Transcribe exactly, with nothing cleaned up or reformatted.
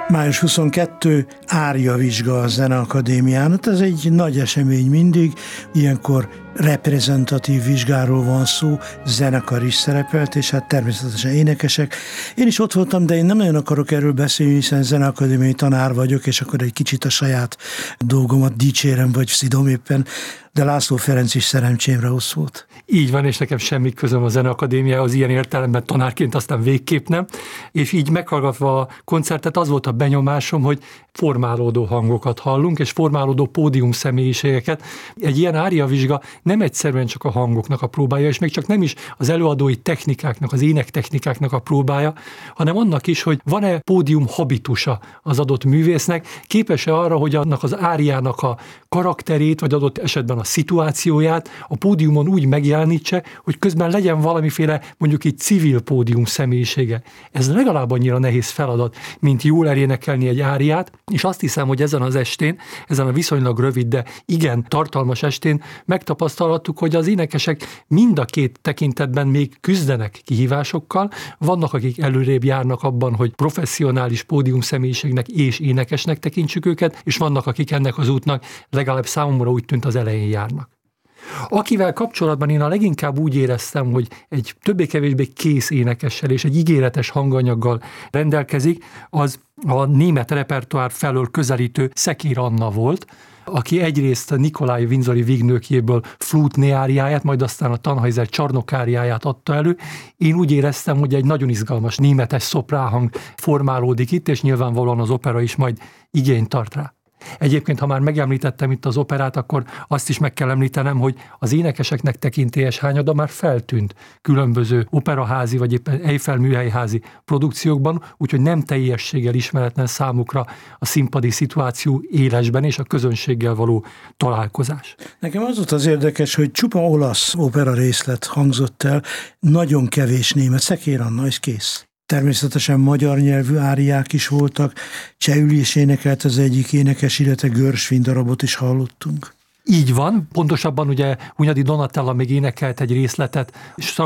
május huszonkettő ária vizsga a Zeneakadémián. Hát ez egy nagy esemény mindig, ilyenkor reprezentatív vizsgáról van szó, zenekar is szerepelt, és hát természetesen énekesek. Én is ott voltam, de én nem nagyon akarok erről beszélni, hiszen zeneakadémiai tanár vagyok, és akkor egy kicsit a saját dolgomat dicsérem, vagy szidom éppen, de László Ferenc is szerencsémre ott volt. Így van, és nekem semmi közöm a Zeneakadémiához, ilyen értelemben tanárként aztán végképp nem, és így meghallgatva a koncertet az volt a benyomásom, hogy formálódó hangokat hallunk, és formálódó pódium személyiségeket. Egy ilyen áriavizsga nem egyszerűen csak a hangoknak a próbája, és még csak nem is az előadói technikáknak, az énektechnikáknak a próbája, hanem annak is, hogy van-e pódium habitusa az adott művésznek, képes-e arra, hogy annak az áriának a karakterét, vagy adott esetben a szituációját a pódiumon úgy megjelenítse, hogy közben legyen valamiféle, mondjuk egy civil pódium személyisége. Ez legalább annyira nehéz feladat, mint jól elénekelni egy áriát, és azt hiszem, hogy ezen az estén, ezen a viszonylag rövid, de igen tartalmas estén megtapasztalhattuk, hogy az énekesek mind a két tekintetben még küzdenek kihívásokkal, vannak, akik előrébb járnak abban, hogy professzionális pódium személyiségnek és énekesnek tekintsük őket, és vannak, akik ennek az útnak legalább számomra úgy tűnt az elején járnak. Akivel kapcsolatban én a leginkább úgy éreztem, hogy egy többé-kevésbé kész énekessel és egy ígéretes hanganyaggal rendelkezik, az a német repertoár felől közelítő Szekér Anna volt, aki egyrészt a Nikolaj Windsori vígnőkjéből Flutné áriáját, majd aztán a Tannhäuser Csarnok áriáját adta elő. Én úgy éreztem, hogy egy nagyon izgalmas németes szopránhang formálódik itt, és nyilvánvalóan az opera is majd igényt tart rá. Egyébként, ha már megemlítettem itt az operát, akkor azt is meg kell említenem, hogy az énekeseknek tekintélyes hányada már feltűnt különböző operaházi vagy éppen Eiffel műhelyházi produkciókban, úgyhogy nem teljességgel ismeretlen számukra a színpadi szituáció élesben és a közönséggel való találkozás. Nekem az volt az érdekes, hogy csupa olasz opera részlet hangzott el, nagyon kevés német, Szekér Anna, és kész. Természetesen magyar nyelvű áriák is voltak, csehül is énekelt az egyik énekes, illetve Gershwin darabot is hallottunk. Így van, pontosabban ugye Hunyadi Donatella még énekelt egy részletet